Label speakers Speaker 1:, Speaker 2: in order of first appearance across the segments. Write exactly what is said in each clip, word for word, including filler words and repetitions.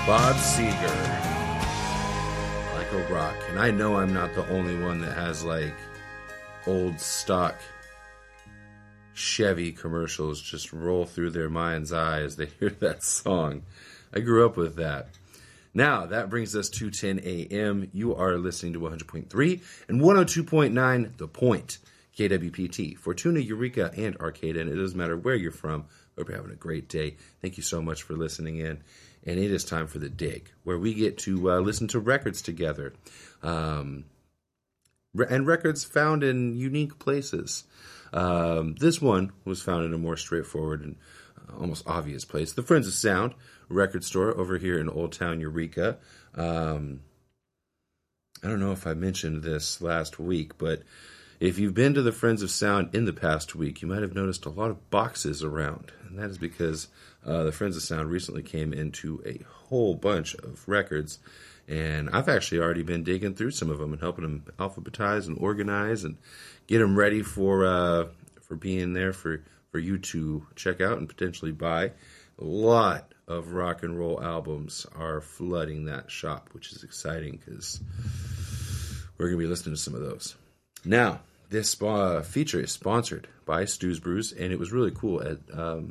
Speaker 1: Bob Seger, Like a Rock. And I know I'm not the only one that has like old stock Chevy commercials just roll through their mind's eye as they hear that song. I grew up with that. Now, that brings us to ten a.m. You are listening to one hundred point three and one oh two point nine The Point, K W P T, Fortuna, Eureka, and Arcata. And it doesn't matter where you're from. Hope you're having a great day. Thank you so much for listening in. And it is time for The Dig, where we get to uh, listen to records together. Um, re- and records found in unique places. Um, this one was found in a more straightforward and uh, almost obvious place. The Friends of Sound record store over here in Old Town Eureka. Um, I don't know if I mentioned this last week, but if you've been to the Friends of Sound in the past week, you might have noticed a lot of boxes around. And that is because uh, the Friends of Sound recently came into a whole bunch of records. And I've actually already been digging through some of them and helping them alphabetize and organize and get them ready for uh, for being there for, for you to check out and potentially buy. A lot of rock and roll albums are flooding that shop, which is exciting because we're going to be listening to some of those. Now, this uh, feature is sponsored by Stu's Brews, and it was really cool. At um,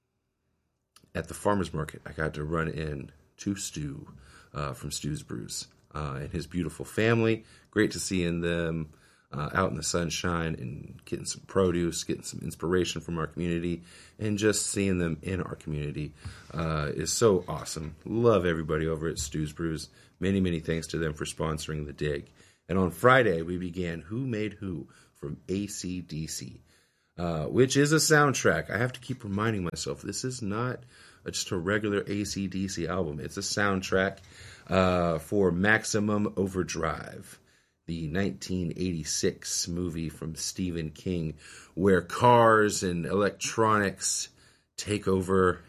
Speaker 1: at the farmer's market, I got to run in to Stu uh, from Stu's Brews uh, and his beautiful family. Great to see in them uh, out in the sunshine and getting some produce, getting some inspiration from our community, and just seeing them in our community uh, is so awesome. Love everybody over at Stu's Brews. Many, many thanks to them for sponsoring The Dig. And on Friday, we began Who Made Who from A C D C, uh, which is a soundtrack. I have to keep reminding myself, this is not a, just a regular A C D C album. It's a soundtrack uh, for Maximum Overdrive, the nineteen eighty-six movie from Stephen King, where cars and electronics take over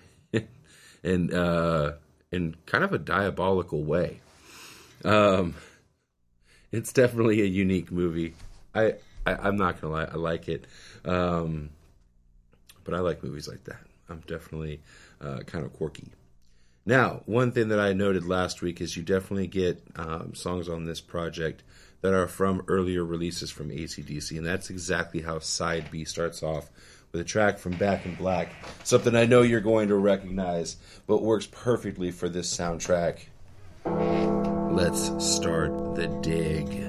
Speaker 1: in, uh, in kind of a diabolical way. Um... It's definitely a unique movie. I, I, I'm not going to lie. I like it. Um, but I like movies like that. I'm definitely uh, kind of quirky. Now, one thing that I noted last week is you definitely get um, songs on this project that are from earlier releases from A C D C. And that's exactly how Side B starts off, with a track from Back in Black. Something I know you're going to recognize, but works perfectly for this soundtrack. Let's start The Dig.